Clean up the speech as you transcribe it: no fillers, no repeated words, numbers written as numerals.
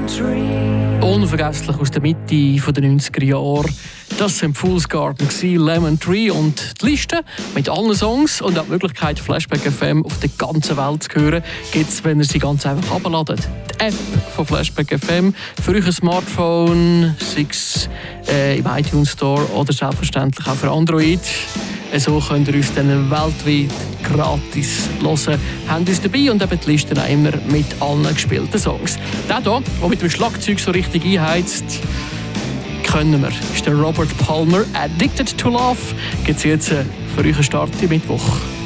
Unvergesslich aus der Mitte der 90er Jahre. Das sind Fool's Garden, Lemon Tree, und die Liste mit allen Songs und auch die Möglichkeit, Flashback FM auf der ganzen Welt zu hören, gibt es, wenn ihr sie ganz einfach herunterladet. Die App von Flashback FM für euer Smartphone, sei es im iTunes Store oder selbstverständlich auch für Android. So könnt ihr uns dann weltweit gratis hören. Haben uns dabei und eben die Liste auch immer mit allen gespielten Songs. Der hier, der mit dem Schlagzeug so richtig einheizt, können wir. Ist der Robert Palmer, Addicted to Love. Gibt es jetzt für euch einen Start im Mittwoch.